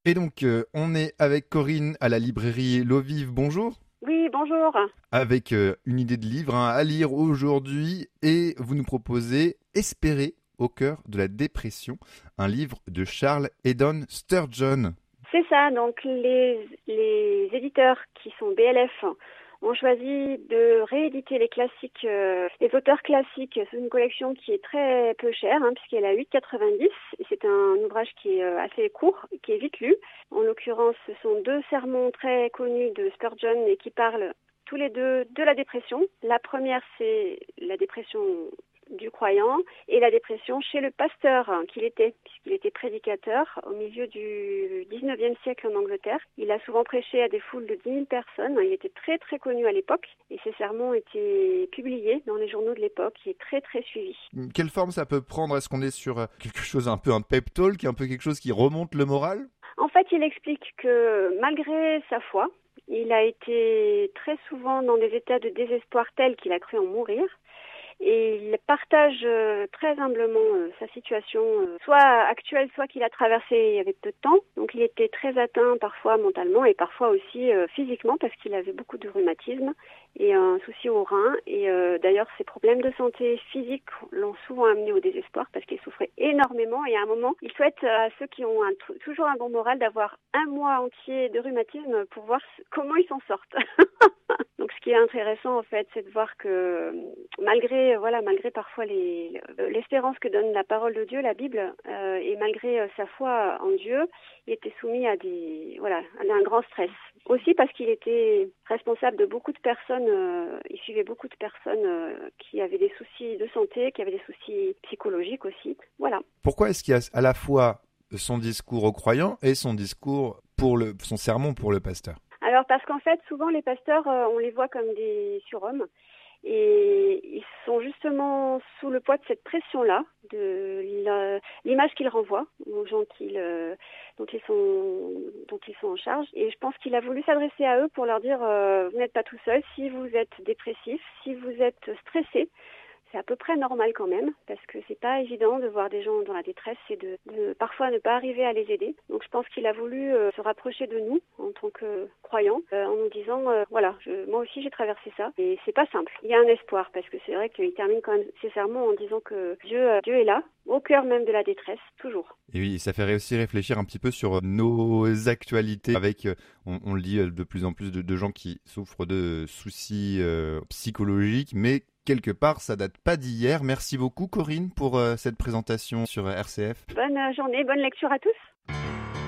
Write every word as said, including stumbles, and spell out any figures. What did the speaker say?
Et donc, euh, on est avec Corinne à la librairie L'Eau Vive. Bonjour. Oui, bonjour. Avec euh, une idée de livre hein, à lire aujourd'hui. Et vous nous proposez Espérer au cœur de la dépression, un livre de Charles Haddon Sturgeon. C'est ça, donc les, les éditeurs qui sont B L F ont choisi de rééditer les classiques, euh, les auteurs classiques sous une collection qui est très peu chère, hein, puisqu'elle est à huit euros quatre-vingt-dix. C'est un ouvrage qui est euh, assez court, qui est vite lu. En l'occurrence, ce sont deux sermons très connus de Spurgeon et qui parlent tous les deux de la dépression. La première, c'est la dépression du croyant et la dépression chez le pasteur qu'il était, puisqu'il était prédicateur au milieu du dix-neuvième siècle en Angleterre. Il a souvent prêché à des foules de dix mille personnes. Il était très très connu à l'époque et ses sermons étaient publiés dans les journaux de l'époque et très très suivis. Quelle forme ça peut prendre? Est-ce qu'on est sur euh, quelque chose un peu un pep talk, un peu quelque chose qui remonte le moral? En fait, il explique que malgré sa foi, il a été très souvent dans des états de désespoir tels qu'il a cru en mourir. Et il partage euh, très humblement euh, sa situation, euh, soit actuelle, soit qu'il a traversé il y avait peu de temps. Donc il était très atteint parfois mentalement et parfois aussi euh, physiquement parce qu'il avait beaucoup de rhumatisme et un souci au rein. Et euh, d'ailleurs ses problèmes de santé physique l'ont souvent amené au désespoir parce qu'il souffrait énormément. Et à un moment, il souhaite à ceux qui ont un, toujours un bon moral d'avoir un mois entier de rhumatisme pour voir comment ils s'en sortent. Donc ce qui est intéressant en fait, c'est de voir que malgré voilà malgré parfois les, l'espérance que donne la parole de Dieu, la Bible, euh, et malgré euh, sa foi en Dieu, il était soumis à des voilà à un grand stress. Aussi parce qu'il était responsable de beaucoup de personnes, euh, il suivait beaucoup de personnes euh, qui avaient des soucis de santé, qui avaient des soucis psychologiques aussi. Voilà. Pourquoi est-ce qu'il y a à la fois son discours aux croyants et son discours pour le son sermon pour le pasteur? Alors parce qu'en fait, souvent les pasteurs, euh, on les voit comme des surhommes et ils sont justement sous le poids de cette pression-là, de la, l'image qu'ils renvoient aux gens qu'ils, euh, dont ils sont, dont ils sont en charge. Et je pense qu'il a voulu s'adresser à eux pour leur dire euh, vous n'êtes pas tout seul. Si vous êtes dépressif, si vous êtes stressé, c'est à peu près normal quand même, parce que c'est pas évident de voir des gens dans la détresse et de, de parfois ne pas arriver à les aider. Donc je pense qu'il a voulu euh, se rapprocher de nous en tant que croyants, euh, en nous disant euh, voilà, je, moi aussi j'ai traversé ça et c'est pas simple. Il y a un espoir parce que c'est vrai qu'il termine quand même ses sermons en disant que Dieu, euh, Dieu est là, au cœur même de la détresse, toujours. Et oui, ça fait aussi réfléchir un petit peu sur nos actualités avec, euh, on, on le dit, euh, de plus en plus de, de gens qui souffrent de soucis euh, psychologiques, mais quelque part, ça date pas d'hier. Merci beaucoup, Corinne, pour euh, cette présentation sur R C F. Bonne journée, bonne lecture à tous.